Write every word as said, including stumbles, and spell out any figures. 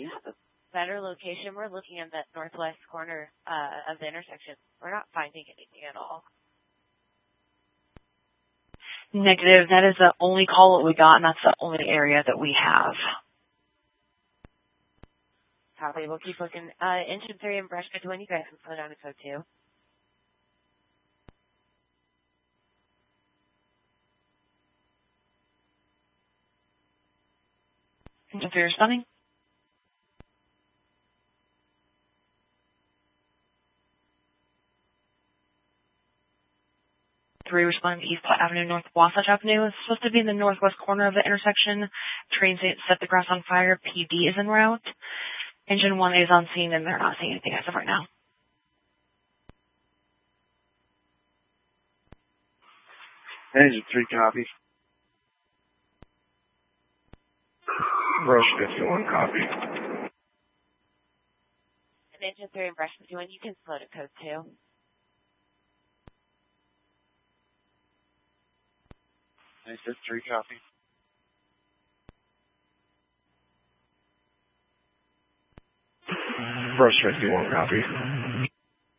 you have a better location? We're looking at that northwest corner uh, of the intersection. We're not finding anything at all. Negative. That is the only call that we got, and that's the only area that we have. Copy. We'll keep looking. Uh, engine three and brush code one, you guys can slow down to code two. Engine three responding. Three responding to East Platte Avenue, North Wasatch Avenue. It's supposed to be in the northwest corner of the intersection. Train set the grass on fire. P D is en route. Engine one is on scene, and they're not seeing anything as of right now. Engine three, copy. Brush fifty-one, copy. And engine three and brush fifty-one, you can slow to code two. Engine three, copy. Brush fifty-one, copy.